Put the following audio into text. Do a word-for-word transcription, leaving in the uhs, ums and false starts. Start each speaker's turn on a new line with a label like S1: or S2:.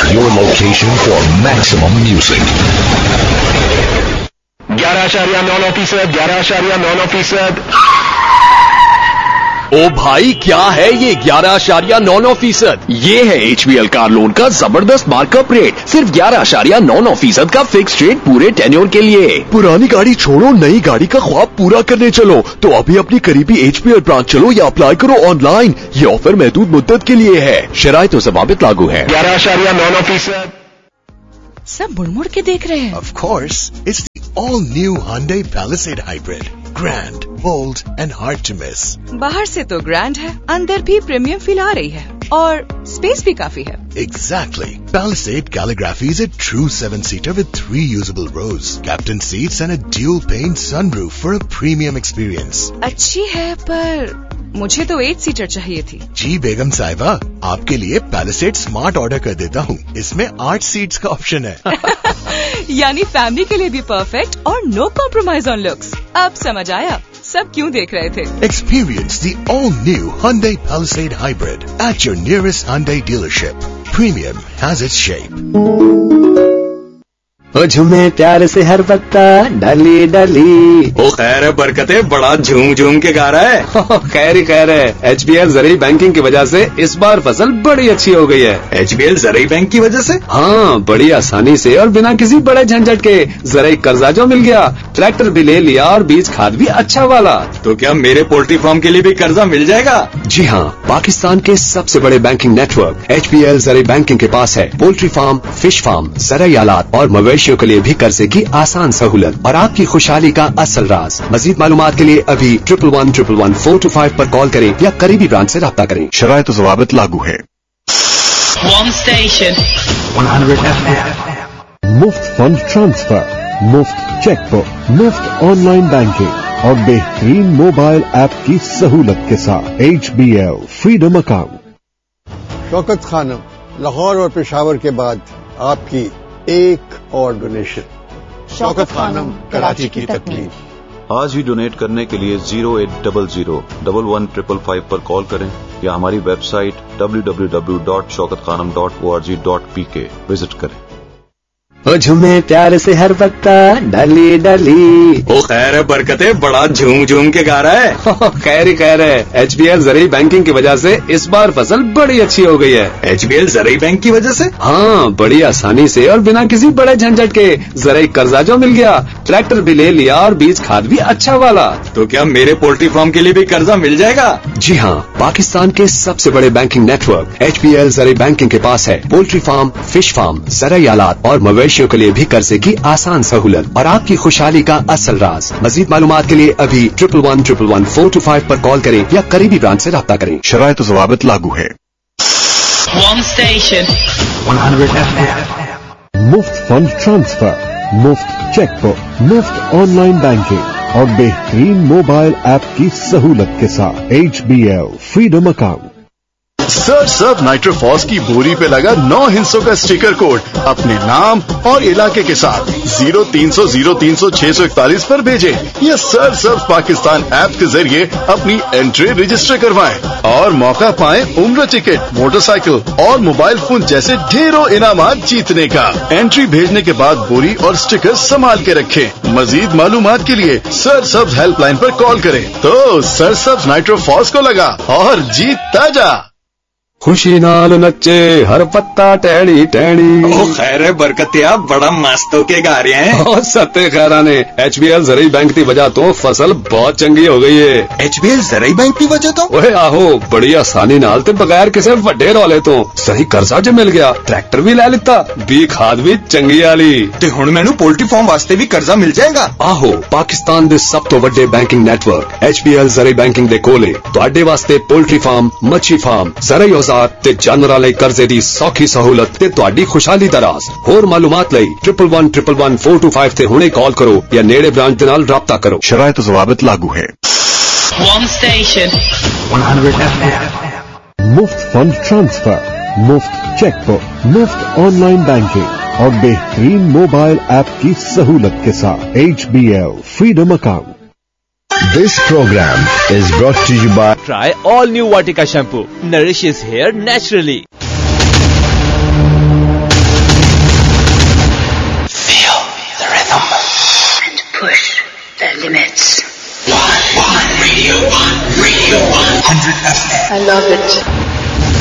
S1: your location for maximum music.
S2: ग्यारह आशारिया नौ फीसद ग्यारह आशारिया नौ फीसद
S3: ओ भाई क्या है ये ग्यारह आशारिया नौ नौ फीसद? ये है H B L car loan का जबरदस्त मार्कअप रेट, सिर्फ ग्यारह आशारिया नौ नौ फीसद का फिक्स रेट पूरे टेन्योर के लिए।
S4: पुरानी गाड़ी छोड़ो, नई गाड़ी का ख्वाब पूरा करने चलो तो अभी अपनी करीबी एच बी एल ब्रांच चलो या अप्लाई करो ऑनलाइन। ये ऑफर महदूद मुद्दत के लिए है, शराइत और ज़वाबित लागू है।
S2: ग्यारह आशारिया नौ नौ फीसद।
S5: सब मुड़ मुड़ के देख रहे हैं।
S6: Of course, it's the all-new Hyundai Palisade Hybrid. Grand, bold and hard to miss.
S5: बाहर से तो ग्रैंड है, अंदर भी प्रीमियम फील आ रही है और स्पेस भी काफी है।
S6: Exactly. Palisade Calligraphy is a true seven-seater with three usable rows, captain seats and a dual-pane sunroof for a premium experience.
S5: अच्छी है पर मुझे तो एट सीटर चाहिए थी।
S6: जी बेगम साहिबा, आपके लिए पैलिसेड स्मार्ट ऑर्डर कर देता हूँ, इसमें आठ सीट्स का ऑप्शन है।
S5: यानी फैमिली के लिए भी परफेक्ट और नो कॉम्प्रोमाइज ऑन लुक्स। अब समझ आया सब क्यों देख रहे थे।
S6: Experience the all-new Hyundai Palisade Hybrid at your nearest Hyundai dealership. Premium has its shape.
S7: ओ झूमे प्यार से हर पत्ता डाली डाली।
S3: ओ खैर है बरकते, बड़ा झूम झूम के गा रहा है।
S7: खैर ही खैर है, एच बी एल ज़रूरी बैंकिंग की वजह से इस बार फसल बड़ी अच्छी हो गई है।
S3: एच बी एल ज़रूरी बैंक की वजह से?
S7: हाँ, बड़ी आसानी से और बिना किसी बड़े झंझट के ज़रूरी कर्जा जो मिल गया, ट्रैक्टर भी ले लिया और बीज खाद भी अच्छा वाला।
S3: तो क्या मेरे पोल्ट्री फार्म के लिए भी कर्जा मिल जाएगा?
S7: जी हाँ, पाकिस्तान के सबसे बड़े banking network H B L ज़रूरी बैंकिंग के पास है पोल्ट्री फार्म, फिश फार्म, ज़रूरी आलात और मवेशियों के लिए भी कर्जे की आसान सहूलत और आपकी खुशहाली का असल राज। मजीद मालूमात के लिए अभी triple one triple one four to five पर कॉल करें या करीबी ब्रांच से राब्ता करें।
S4: शराइत और ज़वाबित लागू है।
S8: One station.
S1: one hundred F M.
S9: मुफ्त फंड ट्रांसफर, मुफ्त चेकबुक, मुफ्त ऑनलाइन बैंकिंग और बेहतरीन मोबाइल ऐप की सहूलत के साथ H B L freedom account.
S10: Shaukat Khanam, Lahore और पेशावर के बाद आपकी एक और डोनेशन। शौकत खानम, कराची की तकलीफ।
S11: आज ही डोनेट करने के लिए zero eight double zero double one triple five पर कॉल करें या हमारी website W W W dot Shaukat Khanam dot O R G dot P के विजिट करें।
S7: ओ झूमे प्यार से हर पत्ता डाली डाली।
S3: ओ खैर है बरकते, बड़ा झूम झूम के गा रहा है।
S7: खैर ही खैर है, एच बी एल ज़रूरी बैंकिंग की वजह से इस बार फसल बड़ी अच्छी हो गई है।
S3: एच बी एल ज़रूरी बैंक की वजह से?
S7: हाँ, बड़ी आसानी से और बिना किसी बड़े झंझट के ज़रूरी कर्जा जो मिल गया, ट्रैक्टर भी ले लिया और बीज खाद भी अच्छा वाला।
S3: तो क्या मेरे पोल्ट्री फार्म के लिए भी कर्जा मिल जाएगा?
S7: जी हाँ, पाकिस्तान के सबसे बड़े banking network H B L ज़रूरी बैंकिंग के पास है पोल्ट्री फार्म, फिश फार्म, ज़रूरी आलात और मवेशियों के लिए भी कर्जे की आसान सहूलत और आपकी खुशहाली का असल राज। मजीद मालूमात के लिए अभी triple one triple one four to five पर कॉल करें या करीबी ब्रांच से राब्ता करें।
S4: शराइत और ज़वाबित लागू है।
S8: One station.
S1: one hundred F M.
S9: मुफ्त फंड ट्रांसफर, मुफ्त चेकबुक, मुफ्त ऑनलाइन बैंकिंग और बेहतरीन मोबाइल ऐप की सहूलत के साथ H B L freedom account.
S12: Search Surf नाइट्रोफॉस की बोरी पे लगा नौ हिस्सों का स्टिकर कोड अपने नाम और इलाके के साथ जीरो तीन सौ जीरो तीन सौ छह सौ इकतालीस पर भेजें या सर्च सर्फ पाकिस्तान ऐप के जरिए अपनी एंट्री रजिस्टर करवाएं और मौका पाएं उम्र टिकट, मोटरसाइकिल और मोबाइल फोन जैसे ढेरों इनामात जीतने का। एंट्री भेजने के बाद बोरी और स्टिकर संभाल के रखें। मजीद मालूमात के लिए सर्च सर्फ हेल्पलाइन पर कॉल करें। तो सर्च सर्फ नाइट्रोफॉस को लगा और जीतता जा।
S7: खुशी नाल नच्चे हर पत्ता टहनी टहनी।
S3: ओ खैर है बरकतिया, बड़ा मस्त होके गा रहे हैं।
S7: ओ सत्ते खैरा ने एच बी एल ज़रूरी बैंक की वजह तो फसल बहुत चंगी हो गई है।
S3: एच बी एल ज़रूरी बैंक की वजह तो?
S7: ओए आहो, बड़ी आसानी नाल ते बगैर किसी वड्डे रौले तो सही कर्जा जो मिल गया, ट्रैक्टर भी ले लिता, बी खाद भी चंगी आली।
S3: ते हुण मैनू पोल्ट्री फार्म वास्ते भी कर्जा मिल जाएगा?
S7: आहो, पाकिस्तान दे सब तो वड्डे banking network H B L ज़रूरी बैंकिंग दे कोले तुहाडे वास्ते पोल्ट्री फार्म, मच्छी फार्म, ज़रूरी ते जानवरां लई कर्जे दी सौखी सहूलत ते तुहाडी खुशहाली दा राज। होर मालूमात लई triple one triple one four to five ते हुणे कॉल करो या नेड़े ब्रांच दे नाल राब्ता करो।
S4: शराइत और ज़वाबित लागू है।
S8: One station.
S1: one hundred F M.
S9: मुफ्त फंड ट्रांसफर, मुफ्त चेकबुक, मुफ्त ऑनलाइन बैंकिंग और बेहतरीन मोबाइल ऐप की सहूलत के साथ H B L freedom account.
S13: This program is brought to you by
S14: Try all new Vatika shampoo, nourishes hair naturally. the limits.
S1: One, one, Radio One, Radio One, one hundred F M.
S14: I love it.